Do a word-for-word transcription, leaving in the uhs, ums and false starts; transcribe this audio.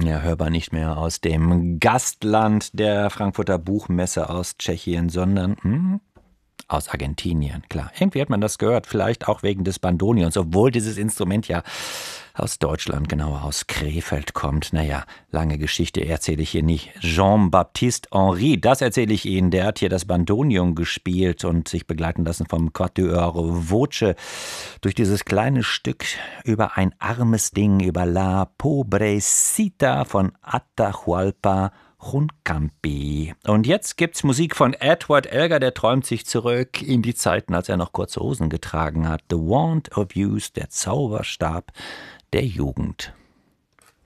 Ja, hörbar nicht mehr aus dem Gastland der Frankfurter Buchmesse aus Tschechien, sondern hm, aus Argentinien. Klar, irgendwie hat man das gehört, vielleicht auch wegen des Bandonions, obwohl dieses Instrument ja aus Deutschland, genauer aus Krefeld kommt. Naja, lange Geschichte erzähle ich hier nicht. Jean-Baptiste Henry, das erzähle ich Ihnen. Der hat hier das Bandonion gespielt und sich begleiten lassen vom Quatuor Voce durch dieses kleine Stück über ein armes Ding, über La Pobrecita von Atahualpa Juncampi. Und jetzt gibt's Musik von Edward Elgar, der träumt sich zurück in die Zeiten, als er noch kurze Hosen getragen hat. The Wand of Youth, der Zauberstab der Jugend.